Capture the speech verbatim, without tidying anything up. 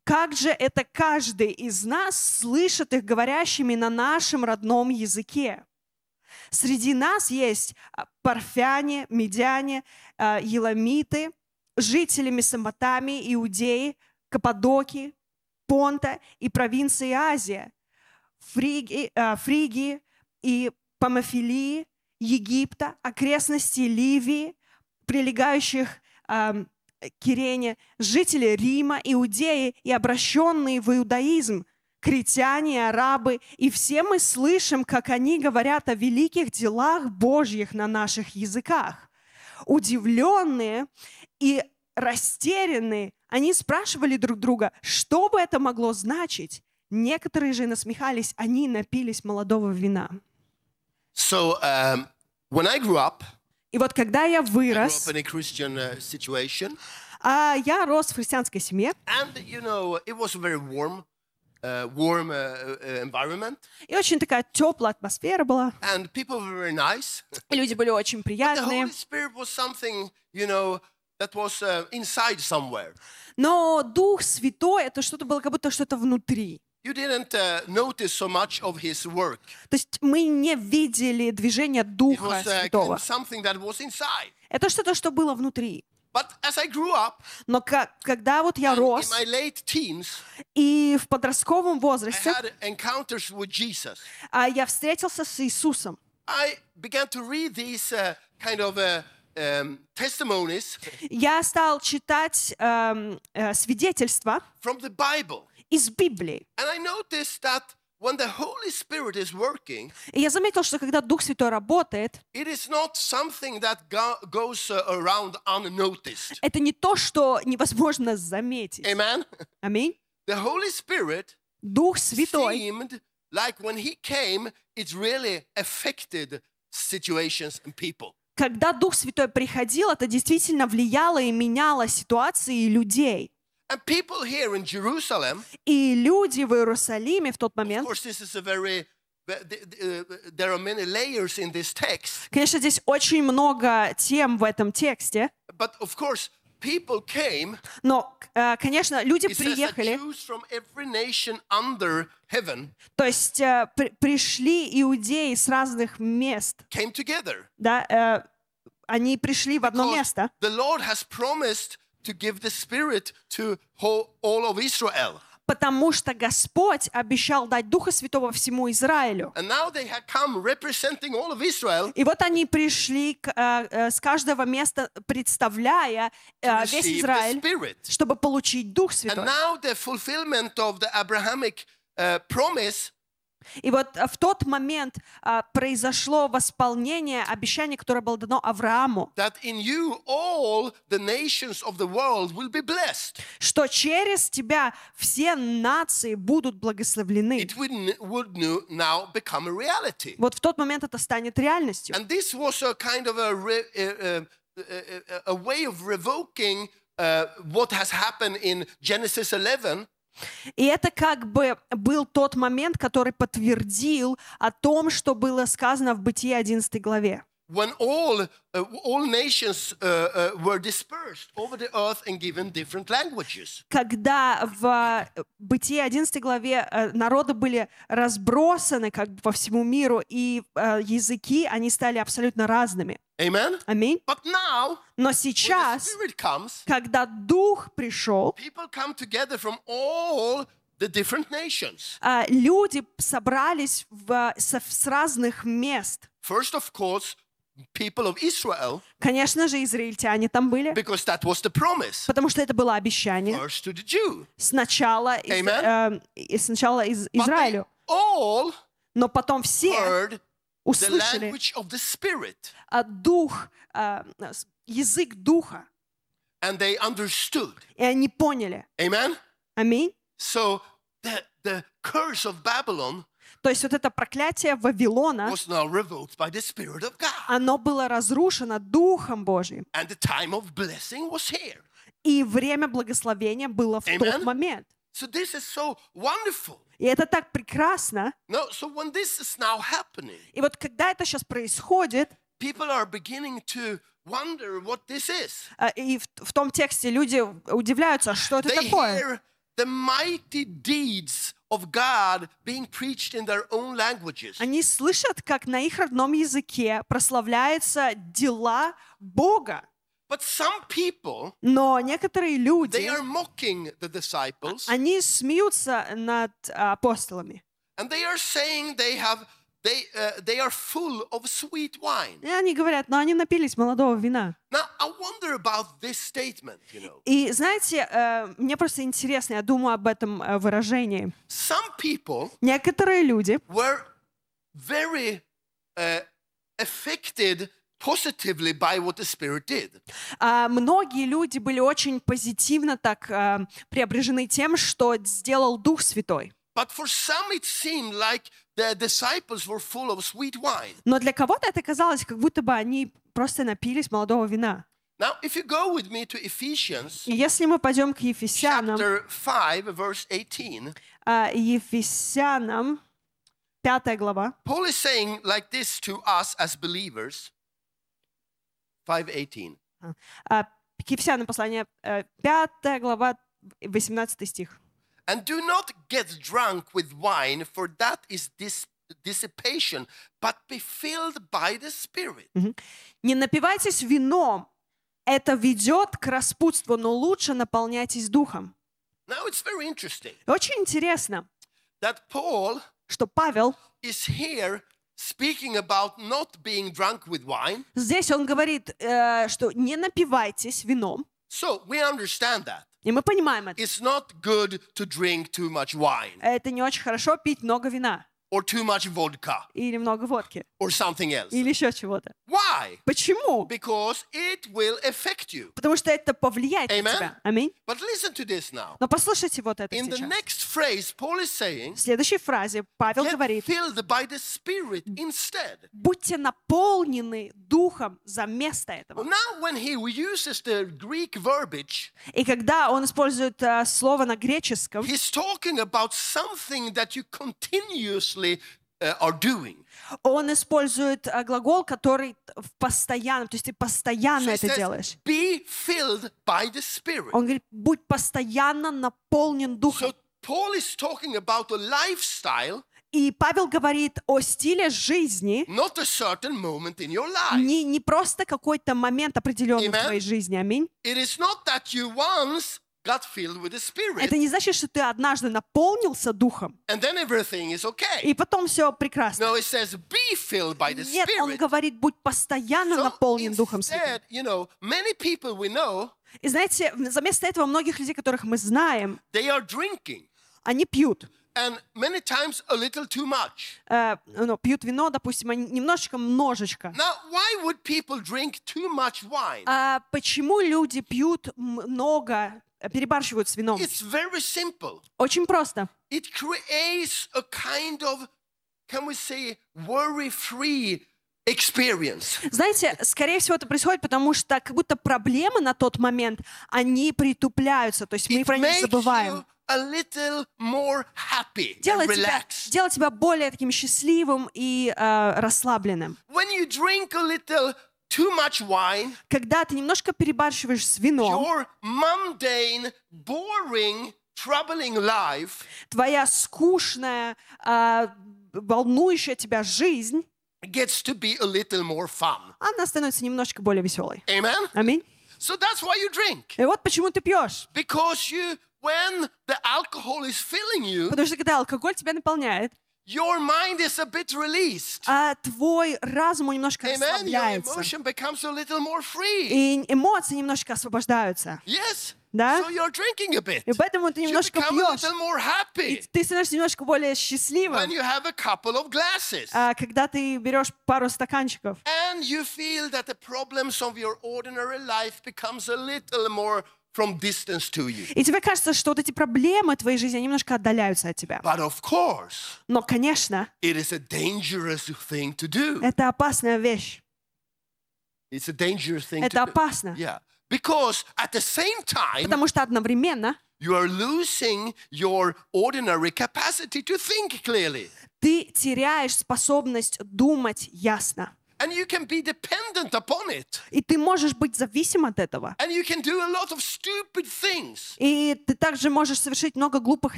как же это каждый из нас слышит их говорящими на нашем родном языке? Среди нас есть парфяне, медяне, еламиты, жители Месопотамии, Иудеи, Каппадокии, Понта и провинции Азия, Фриги, Фригии и Памфилии, Египта, окрестностей Ливии, прилегающих э, к Кирене, жители Рима, иудеи и обращенные в иудаизм, критяне, арабы. И все мы слышим, как они говорят о великих делах Божьих на наших языках. Удивленные и растерянные, они спрашивали друг друга, что бы это могло значить. Некоторые же насмехались, они напились молодого вина. So, um, when I grew up, И вот когда я I grew вырос, up in a Christian uh, situation, а я рос в христианской семье, and you know, it was a very warm, uh, warm uh, uh, environment, и очень такая теплая атмосфера была, and people were very nice. и люди были очень The приятные. Holy Spirit was something, you know, that was uh, inside somewhere. Но Дух Святой — это что-то было, как будто что-то внутри. You didn't uh, notice so much of His work. То есть мы не видели движения It Духа was uh, Святого. something that was inside. Это что-то, что было внутри. But as I grew up, Но как, когда вот я and in рос, my late teens, и в подростковом I возрасте had encounters with Jesus. а, я встретился с Иисусом, I began to read these uh, kind of uh, um, testimonies я стал читать эм, э, свидетельства from the Bible. из Библии. And I noticed that when the Holy Spirit is working, И я заметил, что когда Дух Святой работает, it is not something that go- goes uh, around unnoticed. это не то, что невозможно заметить. Amen? Аминь. The Holy Spirit Дух Святой, seemed like when He came, it really affected situations and people. когда Дух Святой приходил, это действительно влияло и меняло ситуации и людей. And people here in Jerusalem, И люди в Иерусалиме в тот of момент, course, this is a very, there are many layers in this text, конечно, здесь очень много тем в этом тексте, but of course, people came. но, э, конечно, люди It says that приехали, Jews from every nation under heaven то есть э, при- пришли иудеи с разных мест, came together. да, э, они пришли в одно Because место, the Lord has promised to give the Spirit to whole, all of Israel. потому что Господь обещал дать Духа Святого всему Израилю. And now they have come representing all of Israel И вот они пришли к, э, э, с каждого места, представляя э, to весь receive the Израиль, Spirit. чтобы получить Дух And Святой. now the fulfillment of the Abrahamic uh, promise И вот э, в тот момент э, произошло восполнение обещания, которое было дано Аврааму, that in you all the nations of the world will be blessed. что через тебя все нации будут благословлены. It would, n- would nu- now become a reality. Вот в тот момент это станет реальностью. And this was a kind of a, re- uh, uh, uh, a way of revoking uh, what has happened in Genesis eleven. И это как бы был тот момент, который подтвердил о том, что было сказано в Бытие одиннадцатой главе. When all, uh, all nations uh, uh, were dispersed over the earth and given different languages. Когда в Бытие одиннадцатой главе э, народы были разбросаны как бы по всему миру, и э, языки, они стали абсолютно разными. Amen? Аминь. But now, Но when the сейчас, Spirit comes, когда Дух пришел, people come together from all the different nations. э, люди собрались в, со- с разных мест. First, of course, people of Israel, Конечно же, израильтяне там были, because that was the promise. потому что это было обещание. First to the Jew. Сначала, из, Amen. э, и сначала из But they Израилю, all но потом все heard the услышали language of the Spirit. э, дух, э, с- язык духа, And they understood. и они поняли. Amen? Аминь. So the, the curse of Babylon То есть вот это проклятие Вавилона, was now revoked by the Spirit of God. оно было разрушено Духом Божьим. And the time of blessing was here. И время благословения было в тот Amen. момент. So this is so wonderful. И это так прекрасно. No, so when this is now happening, И вот когда это сейчас происходит, people are beginning to wonder what this is. э, и в, в том тексте люди удивляются, что это They такое. hear the mighty deeds of God being preached in their own languages. Они слышат, как на их родном языке прославляются дела Бога. But some people, Но некоторые they люди, are mocking the disciples, они смеются над а, апостолами. and they are saying they have they uh, they are full of sweet wine. И они говорят, но они напились молодого вина. Now I wonder about this statement, you know. И знаете, э, мне просто интересно, я думаю об этом э, выражении. Some people Некоторые люди were very uh, affected positively by what the Spirit did. А, многие люди были очень позитивно так а, преображены тем, что сделал Дух Святой. But for some it seemed like the disciples were full of sweet wine. Но для кого-то это казалось, как будто бы они просто напились молодого вина. Now, if you go with me to Ephesians И если мы пойдем к Ефесянам, chapter five, verse eighteen, а, Ефесянам, пятая глава, Paul is saying like this to us as believers. five eighteen. а, к Ефесянам послание, э, пятая глава, восемнадцатый стих. And do not get drunk with wine, for that is dis- dissipation, but be filled by the Spirit. «Не напивайтесь вином, это ведет к распутству, но лучше наполняйтесь Духом». Now it's very interesting Очень интересно, that Paul что Павел is here speaking about not being drunk with wine. здесь он говорит, э, что не напивайтесь вином. So we understand that. И мы понимаем это. It's not good to drink too much wine Это не очень хорошо пить много вина. or too much vodka Или много водки. or something else. Или еще чего-то. Why? Почему? Because it will affect you. Потому что это повлияет на Amen. тебя. Аминь. But listen to this now. Но послушайте вот это In the сейчас. next phrase, Paul is saying, В следующей фразе Павел get говорит, filled by the Spirit instead. будьте наполнены Духом за место Well, этого. now when he uses the Greek verbiage, И когда он использует э, слово на греческом, he's talking about something that you continuously uh, are doing. он использует э, глагол, который в постоянном, то есть ты постоянно So he это says, делаешь. be filled by the Spirit. Он говорит, будь постоянно наполнен Духом. So Paul is talking about a lifestyle, И Павел говорит о стиле жизни, not a certain moment in your life. не, не просто какой-то момент определенный в Amen. твоей жизни. Аминь. It is not that you once got filled with the Spirit Это не значит, что ты однажды наполнился Духом, and then everything is okay. и потом все прекрасно. No, it says be filled by the Нет, он Spirit. говорит, будь постоянно So наполнен Духом Святым. instead, you know, many people we know, И знаете, вместо этого многих людей, которых мы знаем, they are drinking они пьют. and many times a little too much. Э, ну, пьют вино, допустим, они немножечко, множечко. Now, why would people drink too much wine? А почему люди пьют много, э, перебарщивают с вином? It's very simple. Очень просто. It creates a kind of, can we say, worry-free experience. Знаете, скорее всего, это происходит, потому что как будто проблемы на тот момент, они притупляются, то есть мы It про них makes забываем. you a little more happy and Делает тебя, relaxed. делает тебя более таким счастливым и э, расслабленным. When you drink a little too much wine, Когда ты немножко перебарщиваешь с вином, your mundane, boring, troubling life твоя скучная, э, волнующая тебя жизнь, gets to be a little more fun. она становится немножко более веселой. Amen? Аминь. So that's why you drink. И вот почему ты пьешь. Because you, when the alcohol is filling you, Потому что когда алкоголь тебя наполняет, your mind is a bit released. а твой разум немножко Amen? Your расслабляется. emotion becomes a little more free. И эмоции немножко освобождаются. Yes? Да? So you're drinking a bit. И поэтому ты You немножко become a пьешь. little more И happy ты становишься немножко более when счастливым, you have a couple of glasses. а, когда ты берешь пару стаканчиков. And you feel that the problems of your ordinary life becomes a little more from distance to you. И тебе кажется, что вот эти проблемы твоей жизни они немножко отдаляются от тебя. But of course, Но, конечно, it is a dangerous thing to do. это опасная вещь. It's a dangerous thing Это to do. опасно. Yeah. Because at the same time, Потому что одновременно you are losing your ordinary capacity to think clearly. ты теряешь способность думать ясно. And you can be dependent upon it. И ты можешь быть зависим от этого. And you can do a lot of stupid things. И ты также можешь совершить много глупых